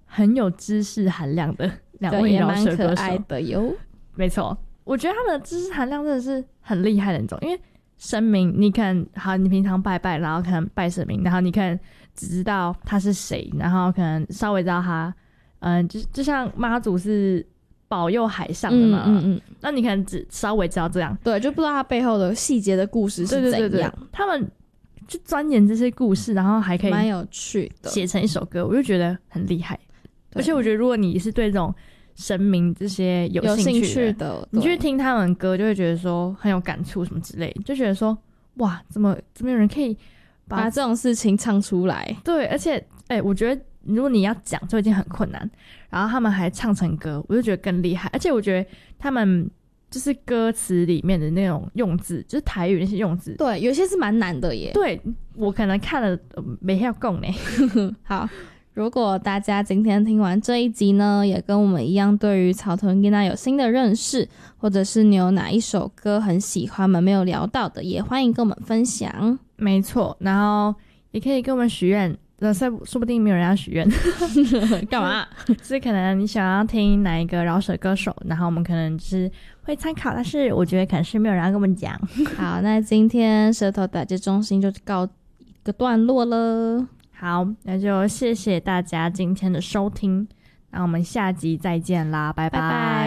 很有知识含量的2位饶舌歌手， 也蛮可爱的哟。 没错，我觉得他们的知识含量真的是很厉害的那种，因为神明你可能好，你平常拜拜，然后可能拜神明，然后你可能只知道他是谁，然后可能稍微知道他就像妈祖是保佑海上的嘛，那你可能只稍微知道这样， 对，就不知道他背后的细节的故事是怎样。 对，他们就钻研这些故事，然后还可以蛮有趣的写成一首歌，我就觉得很厉害。而且我觉得如果你是对这种神明这些有兴趣的，你去听他们歌就会觉得说很有感触什么之类，就觉得说哇，怎么有人可以把这种事情唱出来。 对，而且我觉得如果你要讲就已经很困难，然后他们还唱成歌，我就觉得更厉害。而且我觉得他们就是歌词里面的那种用字，就是台语那些用字， 对，有些是蛮难的耶。 对，我可能看了没要讲呢。 好，如果大家今天听完这一集呢，也跟我们一样对于草屯囡仔有新的认识，或者是你有哪一首歌很喜欢我们没有聊到的，也欢迎跟我们分享。 没错，然后也可以跟我们许愿，说不定没有人要许愿。 干嘛？ 就是可能你想要听哪一个饶舌歌手，然后我们可能就是会参考，但是我觉得可能是没有人要跟我们讲。 好，那今天舌头打击中心就告一个段落了。 好，那就谢谢大家今天的收听，那我们下集再见啦，拜拜。